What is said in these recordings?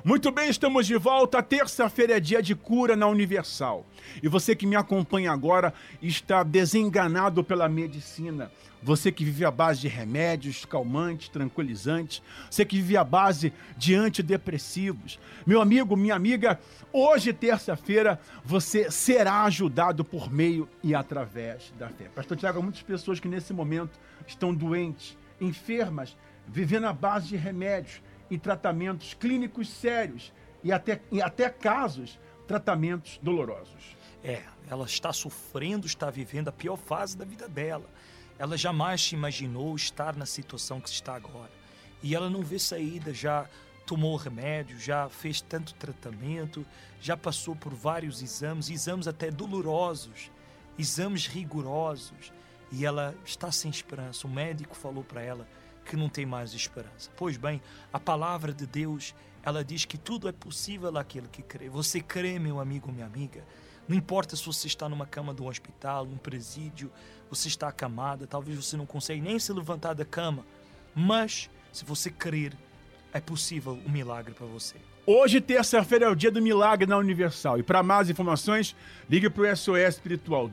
Muito bem, estamos de volta. Terça-feira é dia de cura na Universal. E você que me acompanha agora está desenganado pela medicina. Você que vive à base de remédios, calmantes, tranquilizantes. Você que vive à base de antidepressivos. Meu amigo, minha amiga, hoje, terça-feira, você será ajudado por meio e através da fé. Pastor Tiago, há muitas pessoas que nesse momento estão doentes, enfermas, vivendo à base de remédios e tratamentos clínicos sérios e até casos, tratamentos dolorosos. Ela está sofrendo, está vivendo a pior fase da vida dela. Ela jamais se imaginou estar na situação que está agora. E ela não vê saída, já tomou remédio, já fez tanto tratamento, já passou por vários exames até dolorosos, exames rigorosos. E ela está sem esperança. O médico falou para ela que não tem mais esperança. Pois bem, a palavra de Deus, ela diz que tudo é possível àquele que crê. Você crê, meu amigo, minha amiga? Não importa se você está numa cama de um hospital, num presídio, você está acamada, talvez você não consiga nem se levantar da cama, mas se você crer, é possível um milagre para você. Hoje, terça-feira, é o dia do milagre na Universal. E para mais informações, ligue para o SOS Espiritual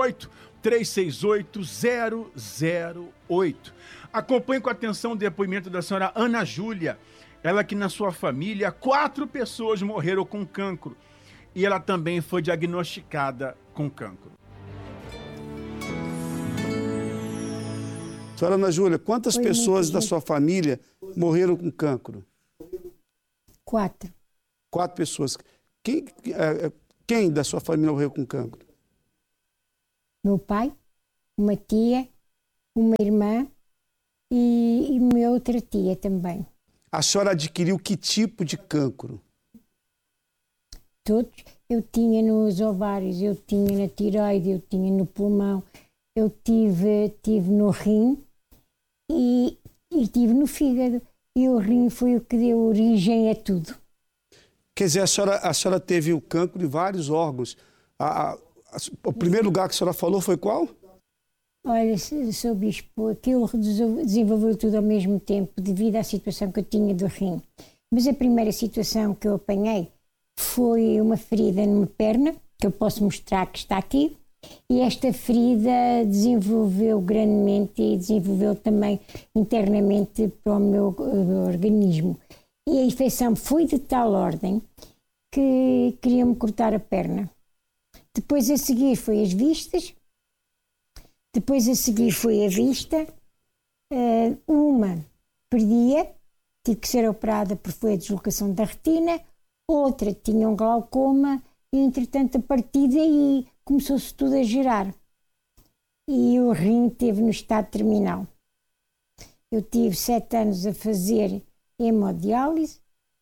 218-368-008. Acompanhe com atenção o depoimento da senhora Ana Júlia. Ela que na sua família, 4 pessoas morreram com cancro. E ela também foi diagnosticada com cancro. Senhora Ana Júlia, quantas pessoas da sua família morreram com cancro? 4. 4 pessoas. Quem da sua família morreu com cancro? Meu pai, uma tia, uma irmã e minha outra tia também. A senhora adquiriu que tipo de cancro? Todos. Eu tinha nos ovários, eu tinha na tireoide, eu tinha no pulmão, eu tive no rim e tive no fígado. E o rim foi o que deu origem a tudo. Quer dizer, a senhora teve o cancro em vários órgãos. O primeiro lugar que a senhora falou foi qual? Olha, Sr. Bispo, aquilo desenvolveu tudo ao mesmo tempo devido à situação que eu tinha do rim. Mas a primeira situação que eu apanhei foi uma ferida numa perna, que eu posso mostrar que está aqui. E esta ferida desenvolveu grandemente e desenvolveu também internamente para o meu organismo. E a infecção foi de tal ordem que queriam-me cortar a perna. Depois a seguir foi as vistas. Depois a seguir foi a vista. Uma perdia, tive que ser operada porque foi a deslocação da retina. Outra tinha um glaucoma e entretanto a partir daí começou-se tudo a girar e o rim esteve no estado terminal. Eu tive 7 anos a fazer hemodiálise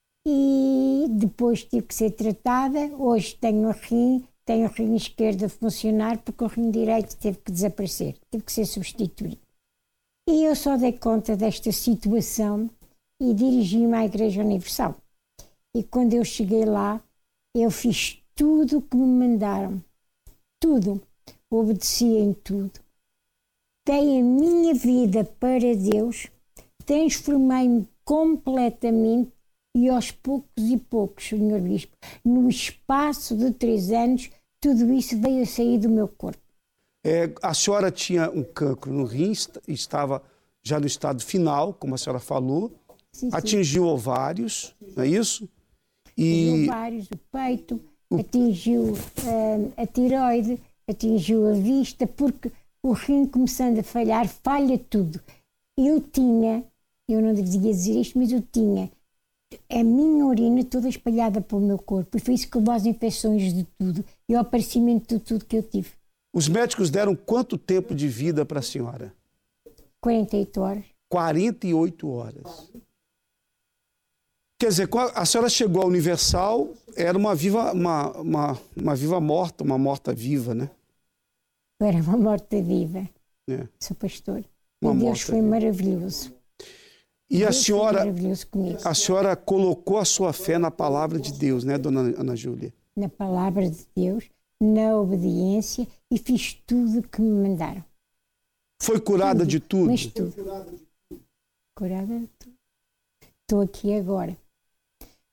e depois tive que ser tratada. Hoje tenho o rim esquerdo a funcionar porque o rim direito teve que desaparecer, teve que ser substituído. E eu só dei conta desta situação e dirigi-me à Igreja Universal. E quando eu cheguei lá, eu fiz tudo o que me mandaram. Tudo. Obedeci em tudo. Dei a minha vida para Deus, transformei-me completamente e aos poucos e poucos, Sr. Bispo, no espaço de 3 anos, tudo isso veio a sair do meu corpo. A senhora tinha um cancro no rim, estava já no estado final, como a senhora falou, sim. Atingiu ovários, não é isso? Os ovários, o peito, atingiu a tireoide, atingiu a vista, porque o rim começando a falhar, falha tudo. Eu não devia dizer isto, mas eu tinha a minha urina toda espalhada pelo meu corpo e foi isso que levou às infecções de tudo e ao aparecimento de tudo que eu tive. Os médicos deram quanto tempo de vida para a senhora? 48 horas. 48 horas. Quer dizer, a senhora chegou à Universal, era uma viva morta, uma morta viva, né? Eu era uma morta viva. Sou pastor. E Deus foi maravilhoso. E a senhora colocou a sua fé na palavra de Deus, né, dona Ana Júlia? Na palavra de Deus, na obediência e fiz tudo o que me mandaram. Foi curada de tudo? Mas tudo. Curada de tudo. Estou aqui agora.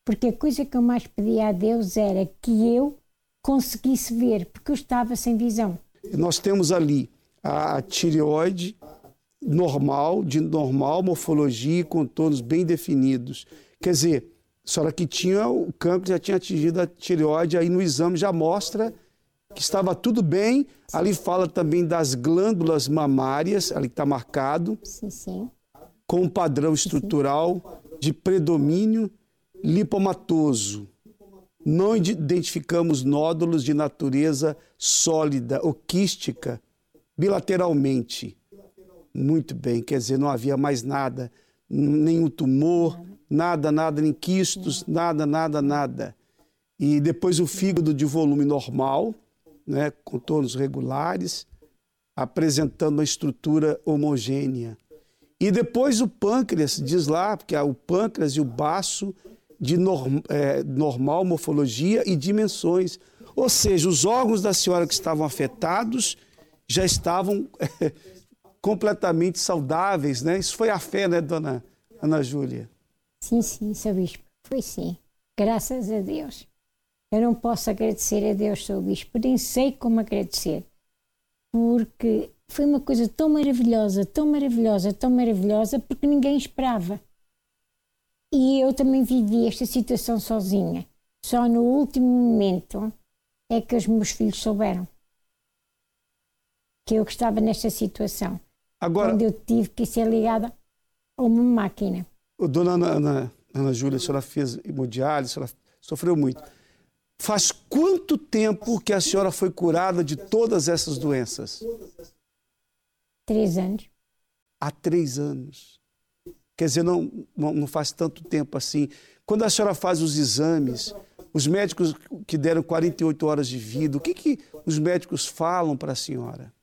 Porque a coisa que eu mais pedia a Deus era que eu conseguisse ver, porque eu estava sem visão. Nós temos ali a tireoide normal, de normal morfologia e contornos bem definidos. Quer dizer, a senhora que tinha o cancro já tinha atingido a tireoide, aí no exame já mostra que estava tudo bem. Ali fala também das glândulas mamárias, ali está marcado, Sim. com um padrão estrutural de predomínio lipomatoso. Não identificamos nódulos de natureza sólida ou quística bilateralmente. Muito bem, quer dizer, não havia mais nada, nenhum tumor, nada, nem quistos, nada. E depois o fígado de volume normal, né, contornos regulares, apresentando uma estrutura homogênea. E depois o pâncreas, diz lá, porque o pâncreas e o baço de normal morfologia e dimensões. Ou seja, os órgãos da senhora que estavam afetados já estavam completamente saudáveis, né? Isso foi a fé, né, dona Ana Júlia? Sim, Sr. Bispo, foi sim. Graças a Deus. Eu não posso agradecer a Deus, Sr. Bispo, nem sei como agradecer. Porque foi uma coisa tão maravilhosa, porque ninguém esperava. E eu também vivi esta situação sozinha. Só no último momento é que os meus filhos souberam que eu estava nesta situação. Agora, quando eu tive que ser ligada a uma máquina. Dona Ana Júlia, a senhora fez hemodiálise, a senhora sofreu muito. Faz quanto tempo que a senhora foi curada de todas essas doenças? 3 anos. Há 3 anos. Quer dizer, não faz tanto tempo assim. Quando a senhora faz os exames, os médicos que deram 48 horas de vida, o que os médicos falam para a senhora?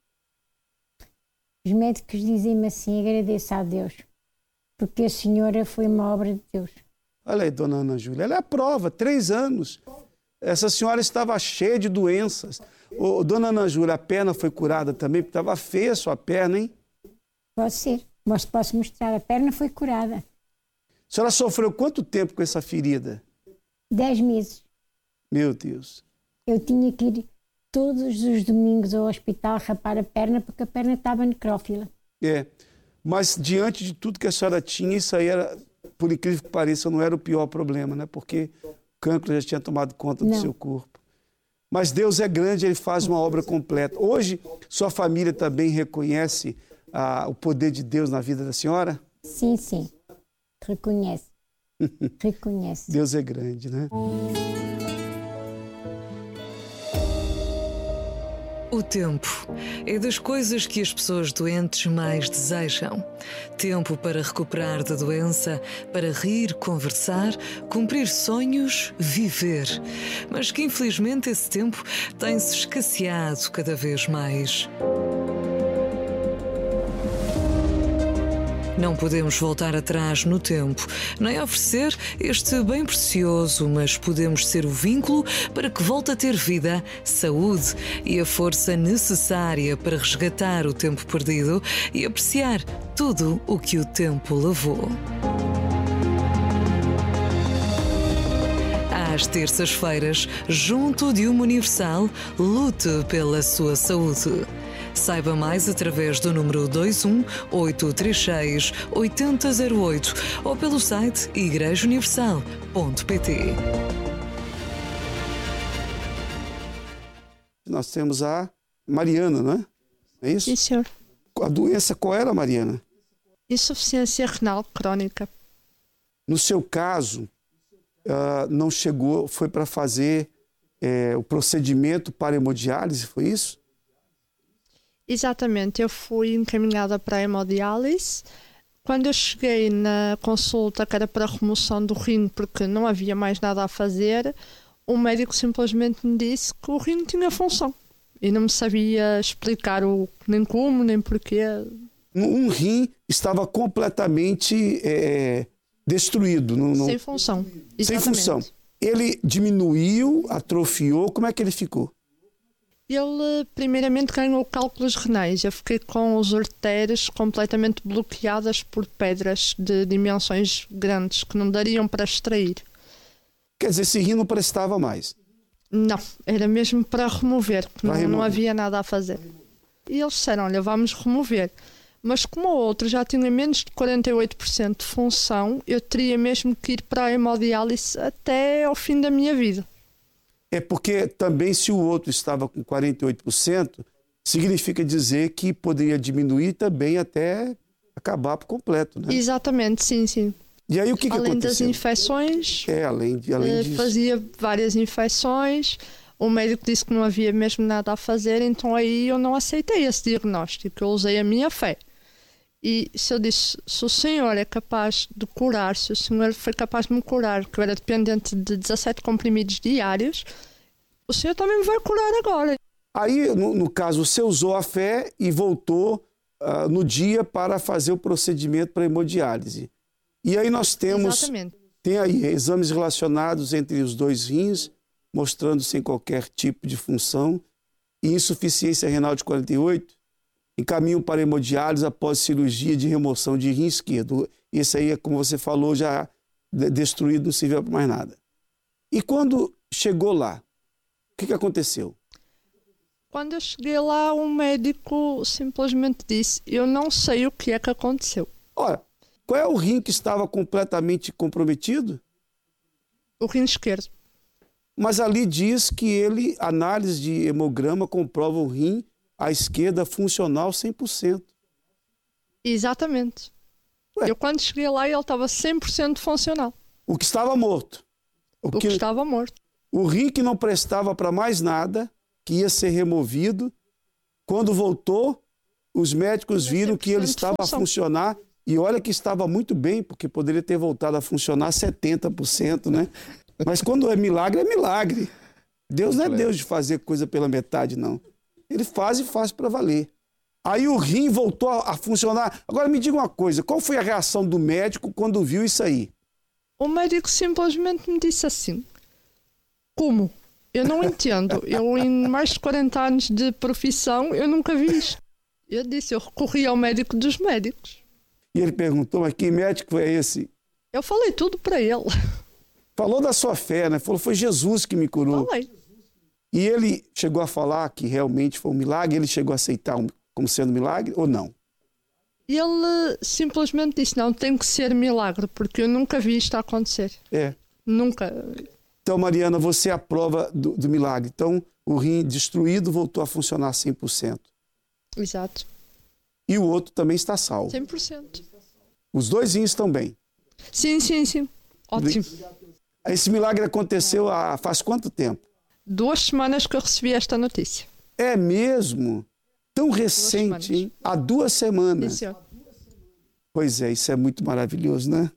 Os médicos dizem-me assim, agradeço a Deus, porque a senhora foi uma obra de Deus. Olha aí, dona Ana Júlia, ela é a prova, 3 anos. Essa senhora estava cheia de doenças. Dona Ana Júlia, a perna foi curada também, porque estava feia a sua perna, hein? Pode ser, mas posso mostrar, a perna foi curada. A senhora sofreu quanto tempo com essa ferida? 10 meses. Meu Deus. Eu tinha que ir todos os domingos ao hospital rapar a perna, porque a perna estava necrófila. Mas diante de tudo que a senhora tinha, isso aí era, por incrível que pareça, não era o pior problema, né? Porque o cancro já tinha tomado conta do seu corpo. Mas Deus é grande, Ele faz uma obra completa. Hoje, sua família também reconhece o poder de Deus na vida da senhora? Sim. Reconhece. Reconhece. Deus é grande, né? O tempo é das coisas que as pessoas doentes mais desejam. Tempo para recuperar da doença, para rir, conversar, cumprir sonhos, viver. Mas que infelizmente esse tempo tem-se escasseado cada vez mais. Não podemos voltar atrás no tempo, nem oferecer este bem precioso, mas podemos ser o vínculo para que volte a ter vida, saúde e a força necessária para resgatar o tempo perdido e apreciar tudo o que o tempo levou. Às terças-feiras, junto de uma Universal, lute pela sua saúde. Saiba mais através do número 21-836-8008 ou pelo site igrejauniversal.pt. Nós temos a Mariana, não é? É isso? Sim, senhor. A doença qual era, Mariana? Insuficiência renal crónica. No seu caso, não chegou, foi para fazer o procedimento para hemodiálise, foi isso? Exatamente, eu fui encaminhada para a hemodiálise. Quando eu cheguei na consulta, que era para a remoção do rim, porque não havia mais nada a fazer, o médico simplesmente me disse que o rim não tinha função. E não me sabia explicar nem como, nem porquê. Um rim estava completamente destruído. Sem função. Exatamente. Sem função. Ele diminuiu, atrofiou, como é que ele ficou? Ele primeiramente ganhou cálculos renais. Eu fiquei com as artérias completamente bloqueadas por pedras de dimensões grandes que não dariam para extrair. Quer dizer, esse rim não prestava mais. Não, era mesmo para remover, Para não remover. havia nada a fazer. E eles disseram, olha, vamos remover. Mas como o outro já tinha menos de 48% de função, eu teria mesmo que ir para a hemodiálise até ao fim da minha vida. É porque também se o outro estava com 48%, significa dizer que poderia diminuir também até acabar por completo, né? Exatamente, sim. E aí o que Além das aconteceu? infecções, Além disso. fazia várias infecções, o médico disse que não havia mesmo nada a fazer, então aí eu não aceitei esse diagnóstico, eu usei a minha fé. E se eu disse, se o senhor é capaz de curar, se o senhor foi capaz de me curar, que eu era dependente de 17 comprimidos diários, o senhor também me vai curar agora. Aí, no caso, você usou a fé e voltou no dia para fazer o procedimento para hemodiálise. E aí nós Exatamente. tem aí exames relacionados entre os dois rins, mostrando sem qualquer tipo de função, e insuficiência renal de 48, encaminham para hemodiálise após cirurgia de remoção de rim esquerdo. Esse aí, é como você falou, já destruído, não serviu para mais nada. E quando chegou lá, o que aconteceu? Quando eu cheguei lá, um médico simplesmente disse, eu não sei o que é que aconteceu. Ora, qual é o rim que estava completamente comprometido? O rim esquerdo. Mas ali diz que análise de hemograma comprova o rim à esquerda funcional 100%. Exatamente. Ué. Eu quando cheguei lá, ele estava 100% funcional. O que estava morto. O que estava morto. O rim que não prestava para mais nada, que ia ser removido, quando voltou, os médicos viram que ele estava a funcionar, e olha que estava muito bem, porque poderia ter voltado a funcionar 70%, né? Mas quando é milagre, é milagre. Deus não é Deus de fazer coisa pela metade, não. Ele faz e faz para valer. Aí o rim voltou a funcionar. Agora me diga uma coisa, qual foi a reação do médico quando viu isso aí? O médico simplesmente me disse assim, como? Eu não entendo. Eu, em mais de 40 anos de profissão, eu nunca vi isto. Eu disse, eu recorri ao médico dos médicos. E ele perguntou, mas que médico é esse? Eu falei tudo para ele. Falou da sua fé, né? Falou, foi Jesus que me curou. Falei. E ele chegou a falar que realmente foi um milagre? Ele chegou a aceitar como sendo milagre ou não? E ele simplesmente disse, não, tem que ser milagre, porque eu nunca vi isto acontecer. É. Nunca. Então, Mariana, você é a prova do milagre. Então, o rim destruído voltou a funcionar 100%. Exato. E o outro também está salvo. 100%. Os dois rins estão bem. Sim. Ótimo. Esse milagre aconteceu faz quanto tempo? 2 semanas que eu recebi esta notícia. É mesmo? Tão recente, hein? Há 2 semanas. Sim, senhor. Pois é, isso é muito maravilhoso, né?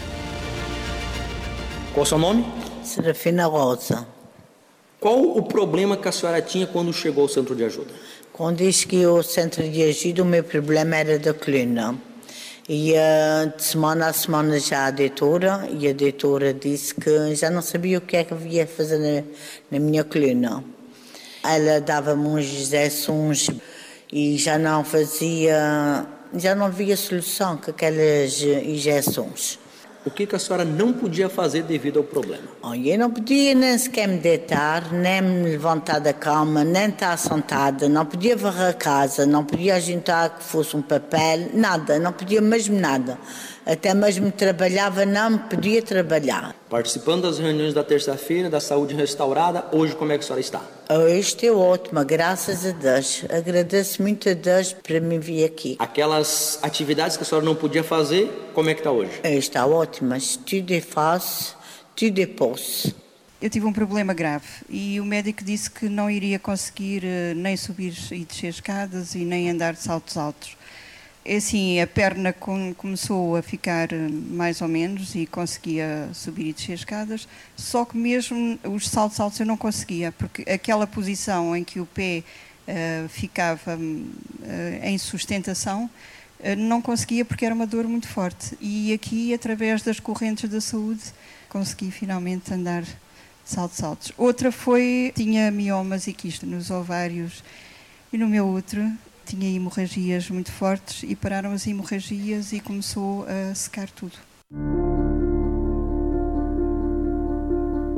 Qual o seu nome? Serafina Rosa. Qual o problema que a senhora tinha quando chegou ao centro de ajuda? Quando disse que o centro de ajuda, o meu problema era da coluna. E de semana a semana já a doutora disse que já não sabia o que é que havia fazer na minha coluna. Ela dava-me uns injeções e já não havia solução com aquelas injeções. O que a senhora não podia fazer devido ao problema? Eu não podia nem sequer me deitar, nem me levantar da cama, nem estar sentada, não podia varrer a casa, não podia ajuntar que fosse um papel, nada, não podia mesmo nada. Até mesmo trabalhava, não podia trabalhar. Participando das reuniões da terça-feira, da saúde restaurada, hoje como é que a senhora está? Hoje estou ótima, graças a Deus. Agradeço muito a Deus para me vir aqui. Aquelas atividades que a senhora não podia fazer, como é que está hoje? Está ótima, tudo é fácil, tudo é posso. Eu tive um problema grave e o médico disse que não iria conseguir nem subir e descer escadas e nem andar de saltos altos. Assim, a perna começou a ficar mais ou menos e conseguia subir e descer escadas, só que mesmo os saltos altos eu não conseguia, porque aquela posição em que o pé ficava em sustentação, não conseguia porque era uma dor muito forte. E aqui, através das correntes da saúde, consegui finalmente andar de saltos altos. Outra tinha miomas e quistes nos ovários e no meu útero. Tinha hemorragias muito fortes e pararam as hemorragias e começou a secar tudo.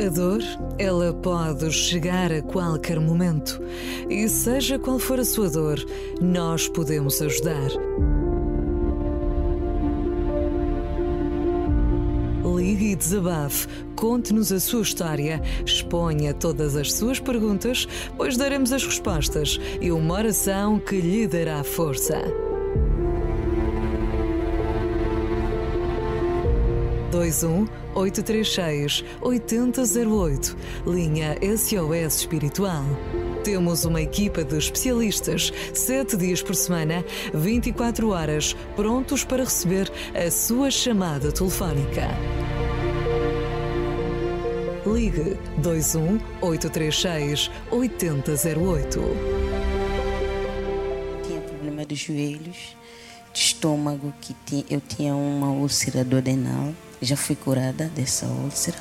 A dor, ela pode chegar a qualquer momento. E seja qual for a sua dor, nós podemos ajudar. Ligue e desabafe, conte-nos a sua história, exponha todas as suas perguntas, pois daremos as respostas e uma oração que lhe dará força. 21-836-8008, linha SOS Espiritual. Temos uma equipa de especialistas, 7 dias por semana, 24 horas, prontos para receber a sua chamada telefónica. Ligue 21-836-8008. Tinha problema dos joelhos, de estômago, eu tinha uma úlcera duodenal, já fui curada dessa úlcera,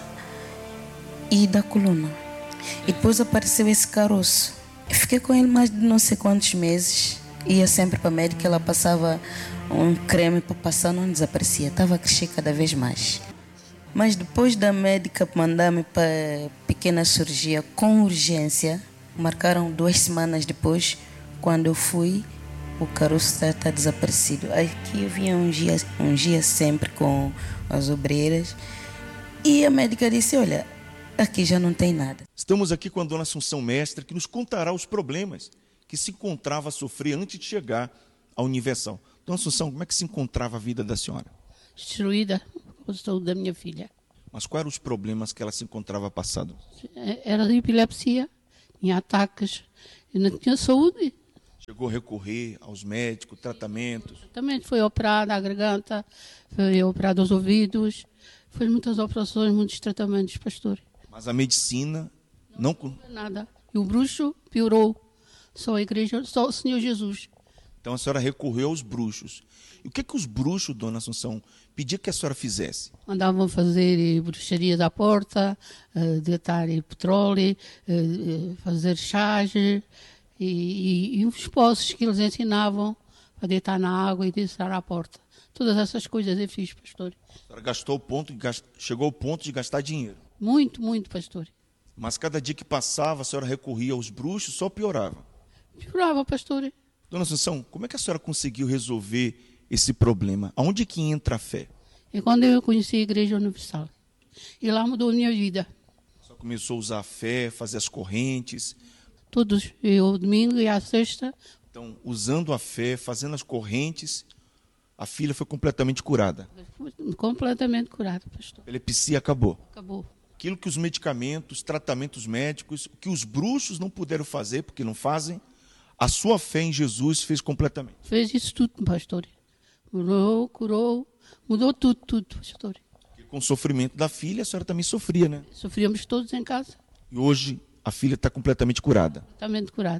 e da coluna. E depois apareceu esse caroço. Eu fiquei com ele mais de não sei quantos meses. Ia sempre para a médica, ela passava um creme para passar, não desaparecia. Estava a crescer cada vez mais. Mas depois da médica mandar-me para pequena cirurgia com urgência, marcaram 2 semanas depois, quando eu fui, o caroço está desaparecido. Aqui eu vinha um dia sempre com as obreiras e a médica disse, olha, aqui já não tem nada. Estamos aqui com a dona Assunção Mestre, que nos contará os problemas que se encontrava a sofrer antes de chegar à Universal. Dona Assunção, como é que se encontrava a vida da senhora? Destruída por saúde da minha filha. Mas quais eram os problemas que ela se encontrava passando? Era de epilepsia, tinha ataques, e não tinha saúde. Chegou a recorrer aos médicos, tratamentos? Também foi operada a garganta, foi operada os ouvidos, fez muitas operações, muitos tratamentos, pastor. Mas a medicina não... Nada. E o bruxo piorou. Só a igreja, só o Senhor Jesus. Então a senhora recorreu aos bruxos. E o que os bruxos, dona Assunção, pediam que a senhora fizesse? Mandavam fazer bruxaria da porta, deitar petróleo, fazer chás e os poços que eles ensinavam para deitar na água e deitar à porta. Todas essas coisas eu fiz, pastor. A senhora chegou ao ponto de gastar dinheiro? Muito, muito, pastor. Mas cada dia que passava, a senhora recorria aos bruxos, só piorava? Piorava, pastor. Dona Assunção, como é que a senhora conseguiu resolver esse problema? Aonde que entra a fé? É quando eu conheci a Igreja Universal. E lá mudou a minha vida. Só começou a usar a fé, fazer as correntes? Todos, o domingo e a sexta. Então, usando a fé, fazendo as correntes, a filha foi completamente curada? Completamente curada, pastor. A epilepsia acabou? Acabou. Aquilo que os medicamentos, tratamentos médicos, que os bruxos não puderam fazer, porque não fazem, a sua fé em Jesus fez completamente. Fez isso tudo, pastor. Curou, mudou tudo, pastor. E com o sofrimento da filha, a senhora também sofria, né? Sofríamos todos em casa. E hoje a filha está completamente curada. Completamente curada.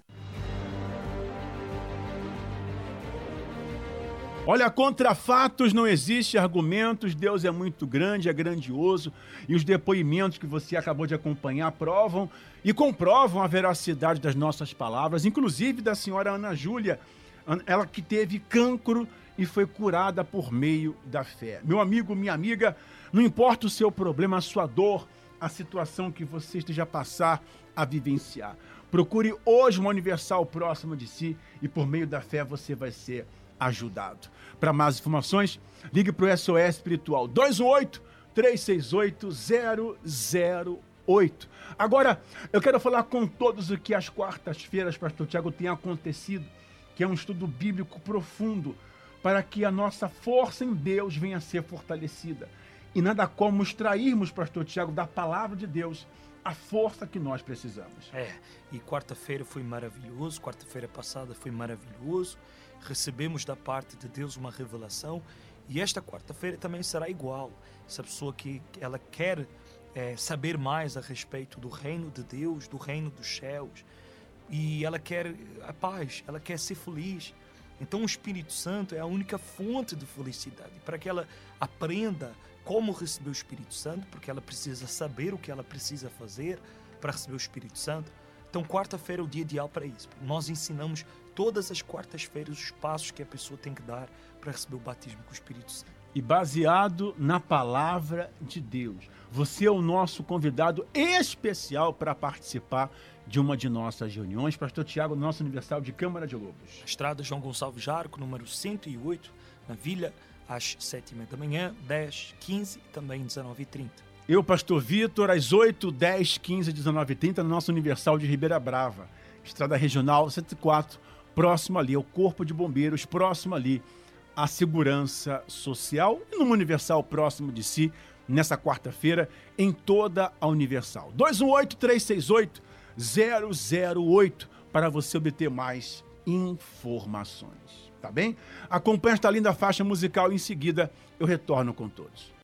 Olha, contra fatos não existe argumentos, Deus é muito grande, é grandioso, e os depoimentos que você acabou de acompanhar provam e comprovam a veracidade das nossas palavras, inclusive da senhora Ana Júlia, ela que teve cancro e foi curada por meio da fé. Meu amigo, minha amiga, não importa o seu problema, a sua dor, a situação que você esteja a passar, a vivenciar. Procure hoje uma Universal próxima de si e por meio da fé você vai ser ajudado. Para mais informações, ligue para o SOS Espiritual 218-368-008. Agora, eu quero falar com todos o que às quartas-feiras, pastor Tiago, tem acontecido, que é um estudo bíblico profundo, para que a nossa força em Deus venha a ser fortalecida. E nada como extrairmos, pastor Tiago, da palavra de Deus, a força que nós precisamos. E quarta-feira foi maravilhoso, quarta-feira passada foi maravilhoso, recebemos da parte de Deus uma revelação e esta quarta-feira também será igual. Essa pessoa que ela quer saber mais a respeito do reino de Deus, do reino dos céus, e ela quer a paz, ela quer ser feliz. Então o Espírito Santo é a única fonte de felicidade. Para que ela aprenda como receber o Espírito Santo, porque ela precisa saber o que ela precisa fazer para receber o Espírito Santo. Então quarta-feira é o dia ideal para isso. Nós ensinamos todas as quartas-feiras os passos que a pessoa tem que dar para receber o batismo com o Espírito Santo. E baseado na palavra de Deus. Você é o nosso convidado especial para participar de uma de nossas reuniões. Pastor Tiago, nosso Universal de Câmara de Lobos. Estrada João Gonçalves Jarco, número 108, na Vila, às 7h30 da manhã, 10, 15 e também 19h30. Eu, Pastor Vitor, às 8, 10, 15 e 19h30, no nosso Universal de Ribeira Brava. Estrada Regional 104, próximo ali ao Corpo de Bombeiros, próximo ali à Segurança Social. E no Universal próximo de si, nessa quarta-feira, em toda a Universal. 218-368-008 para você obter mais informações. Tá bem? Acompanhe esta linda faixa musical e em seguida eu retorno com todos.